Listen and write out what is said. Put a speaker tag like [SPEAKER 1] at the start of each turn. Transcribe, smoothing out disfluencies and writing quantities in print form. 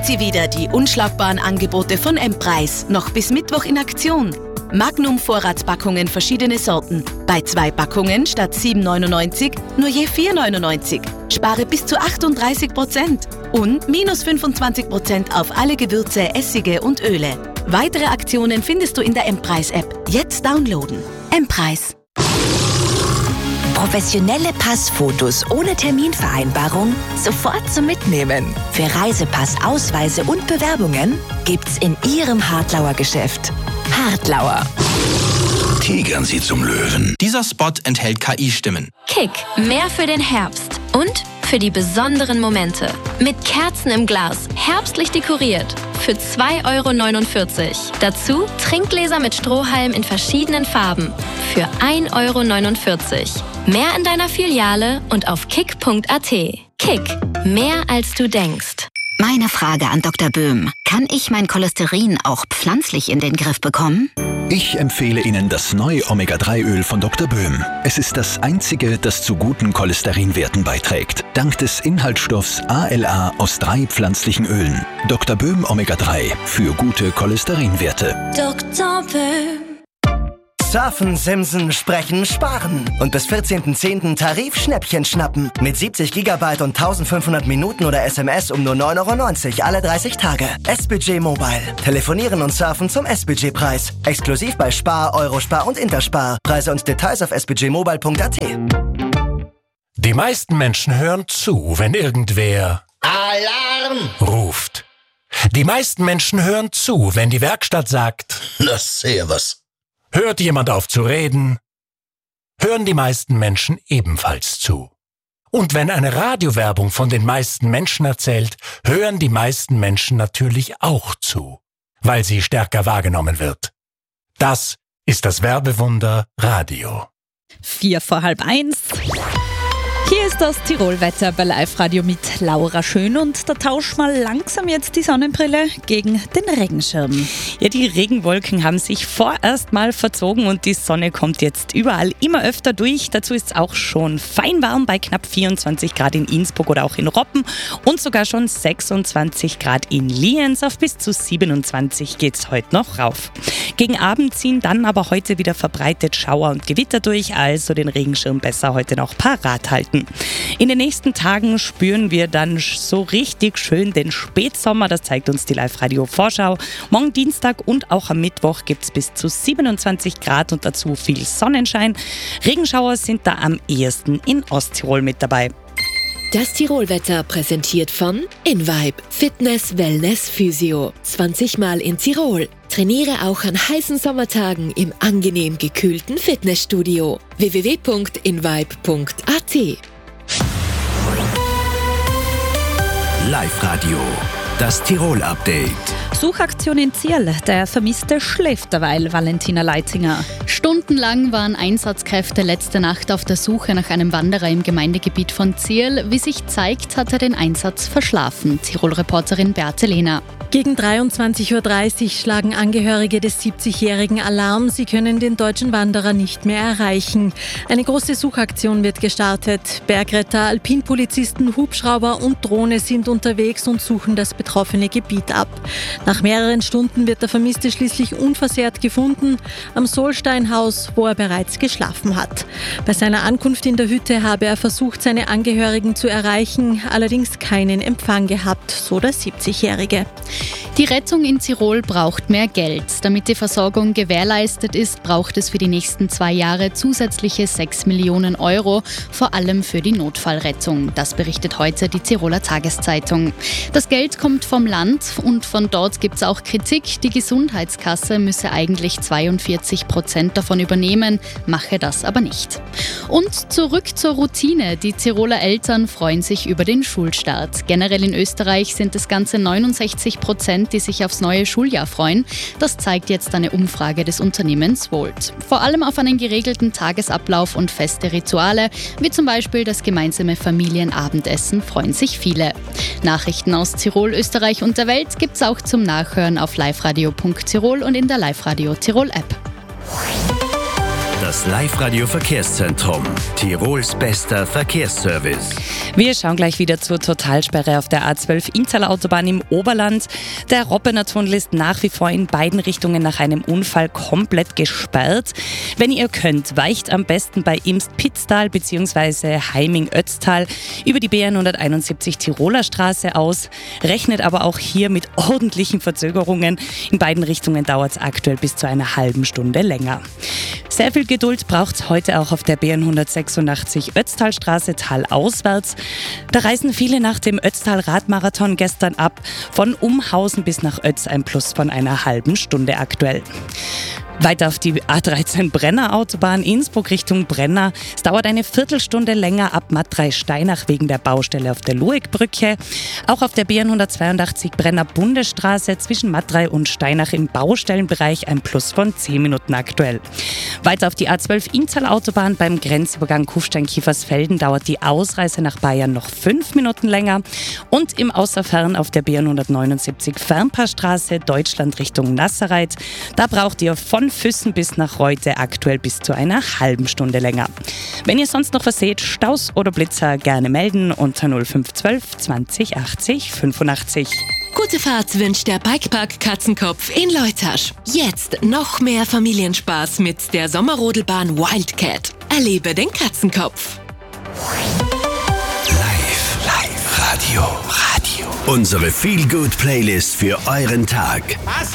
[SPEAKER 1] Sie wieder die unschlagbaren Angebote von M-Preis, noch bis Mittwoch in Aktion. Magnum Vorratspackungen verschiedene Sorten. Bei 2 Packungen statt 7,99 nur je 4,99. Spare bis zu 38% und minus 25% auf alle Gewürze, Essige und Öle. Weitere Aktionen findest du in der M-Preis-App. Jetzt downloaden. M-Preis.
[SPEAKER 2] Professionelle Passfotos ohne Terminvereinbarung sofort zum Mitnehmen. Für Reisepass, Ausweise und Bewerbungen gibt's in Ihrem Hartlauer Geschäft. Hartlauer.
[SPEAKER 3] Tigern Sie zum Löwen.
[SPEAKER 4] Dieser Spot enthält KI-Stimmen.
[SPEAKER 5] Kick, mehr für den Herbst und für die besonderen Momente. Mit Kerzen im Glas, herbstlich dekoriert. Für 2,49 €. Dazu Trinkgläser mit Strohhalm in verschiedenen Farben. Für 1,49 €. Mehr in deiner Filiale und auf kick.at. Kick, mehr als du denkst.
[SPEAKER 6] Meine Frage an Dr. Böhm. Kann ich mein Cholesterin auch pflanzlich in den Griff bekommen?
[SPEAKER 3] Ich empfehle Ihnen das neue Omega-3-Öl von Dr. Böhm. Es ist das einzige, das zu guten Cholesterinwerten beiträgt. Dank des Inhaltsstoffs ALA aus 3 pflanzlichen Ölen. Dr. Böhm Omega-3 für gute Cholesterinwerte.
[SPEAKER 2] Dr. Böhm.
[SPEAKER 7] Surfen, Simsen, Sprechen, Sparen. Und bis 14.10. Tarif-Schnäppchen schnappen. Mit 70 GB und 1500 Minuten oder SMS um nur 9,90 € alle 30 Tage. S-Budget Mobile. Telefonieren und surfen zum S-Budget-Preis. Exklusiv bei Spar, Eurospar und Interspar. Preise und Details auf sbudgetmobile.at.
[SPEAKER 8] Die meisten Menschen hören zu, wenn irgendwer
[SPEAKER 9] Alarm
[SPEAKER 8] ruft. Die meisten Menschen hören zu, wenn die Werkstatt sagt,
[SPEAKER 9] das sehr was.
[SPEAKER 8] Hört jemand auf zu reden, hören die meisten Menschen ebenfalls zu. Und wenn eine Radiowerbung von den meisten Menschen erzählt, hören die meisten Menschen natürlich auch zu, weil sie stärker wahrgenommen wird. Das ist das Werbewunder Radio.
[SPEAKER 10] 1:04. Hier ist das Tirolwetter bei Live-Radio mit Laura Schön und da tauscht mal langsam jetzt die Sonnenbrille gegen den Regenschirm. Ja, die Regenwolken haben sich vorerst mal verzogen und die Sonne kommt jetzt überall immer öfter durch. Dazu ist es auch schon fein warm bei knapp 24 Grad in Innsbruck oder auch in Roppen und sogar schon 26 Grad in Lienz. Auf bis zu 27 geht's heute noch rauf. Gegen Abend ziehen dann aber heute wieder verbreitet Schauer und Gewitter durch, also den Regenschirm besser heute noch parat halten. In den nächsten Tagen spüren wir dann so richtig schön den Spätsommer, das zeigt uns die Live-Radio-Vorschau. Morgen Dienstag und auch am Mittwoch gibt es bis zu 27 Grad und dazu viel Sonnenschein. Regenschauer sind da am ehesten in Osttirol mit dabei.
[SPEAKER 11] Das Tirolwetter präsentiert von InVibe Fitness, Wellness, Physio. 20 Mal in Tirol. Trainiere auch an heißen Sommertagen im angenehm gekühlten Fitnessstudio. www.invibe.at.
[SPEAKER 3] Live-Radio, das Tirol-Update.
[SPEAKER 10] Suchaktion in Zierl. Der Vermisste schläft derweil, Valentina Leitinger.
[SPEAKER 12] Stundenlang waren Einsatzkräfte letzte Nacht auf der Suche nach einem Wanderer im Gemeindegebiet von Zierl. Wie sich zeigt, hat er den Einsatz verschlafen. Tirol-Reporterin Beate Lehner.
[SPEAKER 13] Gegen 23:30 Uhr schlagen Angehörige des 70-jährigen Alarm. Sie können den deutschen Wanderer nicht mehr erreichen. Eine große Suchaktion wird gestartet. Bergretter, Alpinpolizisten, Hubschrauber und Drohne sind unterwegs und suchen das betroffene Gebiet ab. Nach mehreren Stunden wird der Vermisste schließlich unversehrt gefunden, am Solsteinhaus, wo er bereits geschlafen hat. Bei seiner Ankunft in der Hütte habe er versucht, seine Angehörigen zu erreichen, allerdings keinen Empfang gehabt, so der 70-Jährige.
[SPEAKER 12] Die Rettung in Tirol braucht mehr Geld. Damit die Versorgung gewährleistet ist, braucht es für die nächsten 2 Jahre zusätzliche 6 Millionen €, vor allem für die Notfallrettung. Das berichtet heute die Tiroler Tageszeitung. Das Geld kommt vom Land und von dort gibt es auch Kritik. Die Gesundheitskasse müsse eigentlich 42% davon übernehmen, mache das aber nicht. Und zurück zur Routine. Die Tiroler Eltern freuen sich über den Schulstart. Generell in Österreich sind es ganze 69%, die sich aufs neue Schuljahr freuen. Das zeigt jetzt eine Umfrage des Unternehmens Volt. Vor allem auf einen geregelten Tagesablauf und feste Rituale, wie zum Beispiel das gemeinsame Familienabendessen, freuen sich viele. Nachrichten aus Tirol, Österreich und der Welt gibt's auch zum Nachhören auf liveradio.tirol und in der Live-Radio Tirol App.
[SPEAKER 14] Das Live-Radio-Verkehrszentrum. Tirols bester Verkehrsservice.
[SPEAKER 15] Wir schauen gleich wieder zur Totalsperre auf der A12 Inntaler Autobahn im Oberland. Der Roppener Tunnel ist nach wie vor in beiden Richtungen nach einem Unfall komplett gesperrt. Wenn ihr könnt, weicht am besten bei Imst-Pitztal bzw. Heiming-Ötztal über die BR171 Tiroler Straße aus. Rechnet aber auch hier mit ordentlichen Verzögerungen. In beiden Richtungen dauert es aktuell bis zu einer halben Stunde länger. Sehr viel Geduld braucht es heute auch auf der BR186 Ötztalstraße talauswärts. Da reisen viele nach dem Ötztal-Radmarathon gestern ab. Von Umhausen bis nach Ötz ein Plus von einer halben Stunde aktuell. Weiter auf die A13 Brenner Autobahn Innsbruck Richtung Brenner. Es dauert eine Viertelstunde länger ab Matrei Steinach wegen der Baustelle auf der Luegbrücke. Auch auf der BR182 Brenner Bundesstraße zwischen Matrei und Steinach im Baustellenbereich ein Plus von 10 Minuten aktuell. Weiter auf die A12 Inntal Autobahn beim Grenzübergang Kufstein-Kiefersfelden dauert die Ausreise nach Bayern noch 5 Minuten länger. Und im Außerfern auf der BR179 Fernpassstraße Deutschland Richtung Nassereit. Da braucht ihr von Füssen bis nach Reute aktuell bis zu einer halben Stunde länger. Wenn ihr sonst noch was seht, Staus oder Blitzer, gerne melden unter 0512 20 80 85.
[SPEAKER 11] Gute Fahrt wünscht der Bikepark Katzenkopf in Leutasch. Jetzt noch mehr Familienspaß mit der Sommerrodelbahn Wildcat. Erlebe den Katzenkopf.
[SPEAKER 14] Live Radio. Unsere Feel-Good-Playlist für euren Tag.